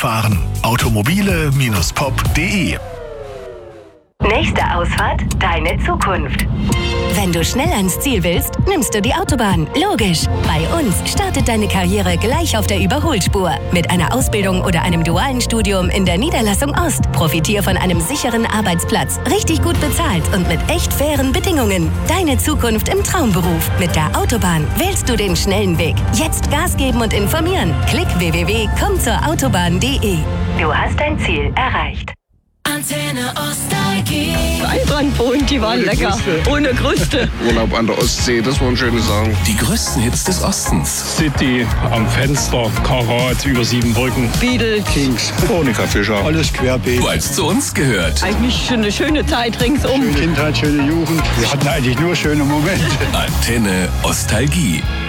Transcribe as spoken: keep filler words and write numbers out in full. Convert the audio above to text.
fahren. automobile Bindestrich pop punkt de. Nächste Ausfahrt, deine Zukunft. Wenn du schnell ans Ziel willst, nimmst du die Autobahn. Logisch. Bei uns startet deine Karriere gleich auf der Überholspur. Mit einer Ausbildung oder einem dualen Studium in der Niederlassung Ost. Profitier von einem sicheren Arbeitsplatz, richtig gut bezahlt und mit echt fairen Bedingungen. Deine Zukunft im Traumberuf. Mit der Autobahn wählst du den schnellen Weg. Jetzt Gas geben und informieren. Klick w w w punkt komm zur autobahn punkt de. Du hast dein Ziel erreicht. Antenne Ostalgie. Weinbrandbohnen, die waren lecker. Kruste. Ohne Kruste. Urlaub an der Ostsee, das waren schöne Sachen. Die größten Hits des Ostens. City, am Fenster, Karat, über sieben Brücken. Beatles. Kings, Monika Fischer. Alles querbeet. Weil es zu uns gehört. Eigentlich schon eine schöne Zeit ringsum. Schöne Kindheit, schöne Jugend. Wir hatten eigentlich nur schöne Momente. Antenne Ostalgie.